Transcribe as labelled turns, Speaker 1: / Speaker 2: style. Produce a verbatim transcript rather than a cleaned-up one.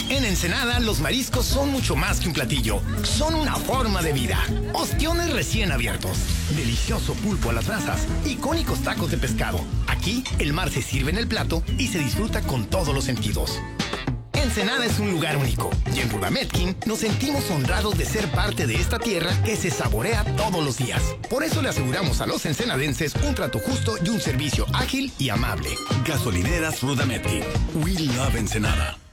Speaker 1: En Ensenada, los mariscos son mucho más que un platillo. Son una forma de vida. Ostiones recién abiertos, delicioso pulpo a las brasas, icónicos tacos de pescado. Aquí, el mar se sirve en el plato y se disfruta con todos los sentidos. Ensenada es un lugar único y en Rudametkin nos sentimos honrados de ser parte de esta tierra que se saborea todos los días. Por eso le aseguramos a los ensenadenses un trato justo y un servicio ágil y amable.
Speaker 2: Gasolineras Rudametkin. We love Ensenada.